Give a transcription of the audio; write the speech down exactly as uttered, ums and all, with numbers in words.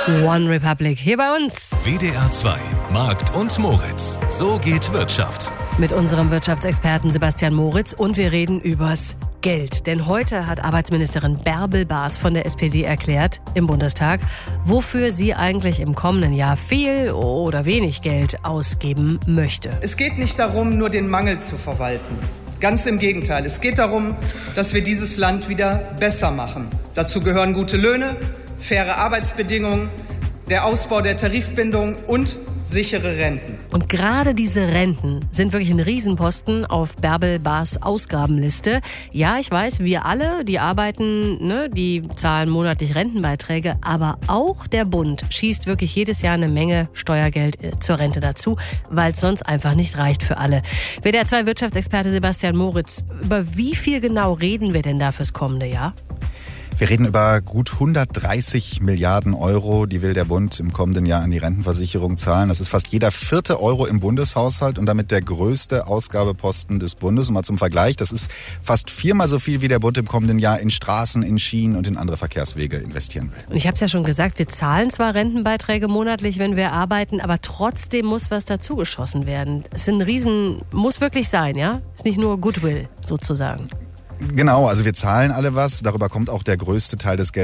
One Republic hier bei uns. W D R zwei, Markt und Moritz. So geht Wirtschaft. Mit unserem Wirtschaftsexperten Sebastian Moritz und wir reden übers Geld. Denn heute hat Arbeitsministerin Bärbel Baas von der S P D erklärt im Bundestag, wofür sie eigentlich im kommenden Jahr viel oder wenig Geld ausgeben möchte. Es geht nicht darum, nur den Mangel zu verwalten. Ganz im Gegenteil. Es geht darum, dass wir dieses Land wieder besser machen. Dazu gehören gute Löhne, faire Arbeitsbedingungen, der Ausbau der Tarifbindung und sichere Renten. Und gerade diese Renten sind wirklich ein Riesenposten auf Bärbel Baas Ausgabenliste. Ja, ich weiß, wir alle, die arbeiten, ne, die zahlen monatlich Rentenbeiträge, aber auch der Bund schießt wirklich jedes Jahr eine Menge Steuergeld zur Rente dazu, weil es sonst einfach nicht reicht für alle. W D R zwei Wirtschaftsexperte Sebastian Moritz, über wie viel genau reden wir denn da fürs kommende Jahr? Wir reden über gut hundertdreißig Milliarden Euro, die will der Bund im kommenden Jahr an die Rentenversicherung zahlen. Das ist fast jeder vierte Euro im Bundeshaushalt und damit der größte Ausgabeposten des Bundes. Und mal zum Vergleich, das ist fast viermal so viel, wie der Bund im kommenden Jahr in Straßen, in Schienen und in andere Verkehrswege investieren will. Und ich habe es ja schon gesagt, wir zahlen zwar Rentenbeiträge monatlich, wenn wir arbeiten, aber trotzdem muss was dazugeschossen werden. Es ist ein Riesen, muss wirklich sein, ja? Es ist nicht nur Goodwill sozusagen. Genau, also wir zahlen alle was. Darüber kommt auch der größte Teil des Geldes